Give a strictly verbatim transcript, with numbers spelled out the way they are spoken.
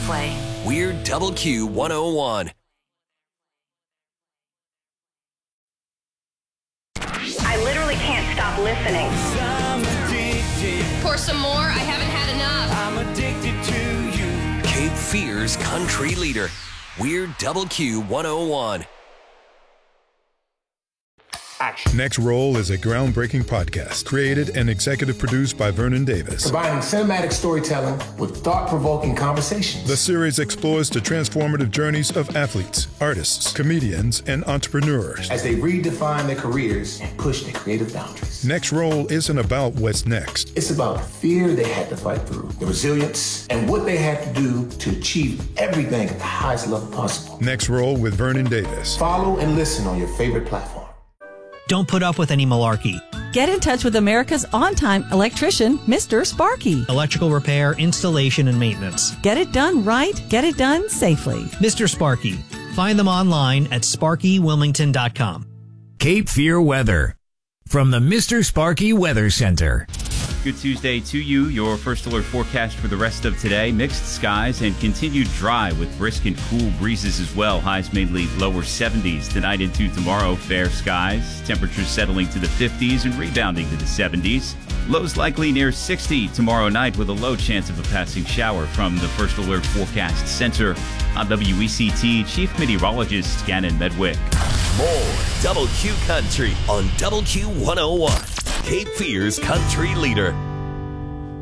Airplay. We're Double Q one oh one. I literally can't stop listening. Pour some more. I haven't had enough. I'm addicted to you. Cape Fear's country leader. We're Double Q one oh one. Action. Next Roll is a groundbreaking podcast created and executive produced by Vernon Davis. Combining cinematic storytelling with thought-provoking conversations. The series explores the transformative journeys of athletes, artists, comedians, and entrepreneurs as they redefine their careers and push their creative boundaries. Next Roll isn't about what's next. It's about the fear they had to fight through, the resilience, and what they had to do to achieve everything at the highest level possible. Next Roll with Vernon Davis. Follow and listen on your favorite platform. Don't put up with any malarkey. Get in touch with America's on-time electrician, Mister Sparky. Electrical repair, installation, and maintenance. Get it done right. Get it done safely. Mister Sparky. Find them online at sparky wilmington dot com. Cape Fear weather from the Mister Sparky Weather Center. Good Tuesday to you. Your first alert forecast for the rest of today. Mixed skies and continued dry with brisk and cool breezes as well. Highs mainly lower seventies tonight into tomorrow. Fair skies. Temperatures settling to the fifties and rebounding to the seventies. Lows likely near sixty tomorrow night with a low chance of a passing shower from the First Alert Forecast Center. On W E C T, Chief Meteorologist Gannon Medwick. More Double Q Country on Double Q one oh one. Cape Fear's country leader.